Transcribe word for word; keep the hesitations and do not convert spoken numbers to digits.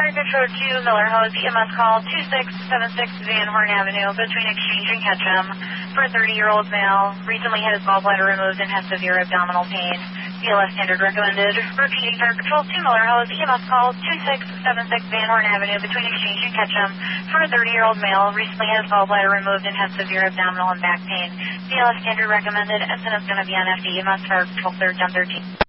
Fire Patrol two, Miller Hose, E M S call two six seven six Van Horn Avenue between Exchange and Ketchum for a thirty-year-old male. Recently had his gallbladder removed and has severe abdominal pain. B L S standard recommended. Repeating Fire Patrol two, Miller Hose, E M S call two six seven six Van Horn Avenue between Exchange and Ketchum for a thirty-year-old male. Recently had his gallbladder removed and has severe abdominal and back pain. B L S standard recommended. Incident's going to be on F D E M S Fire Patrol third, ten thirteen.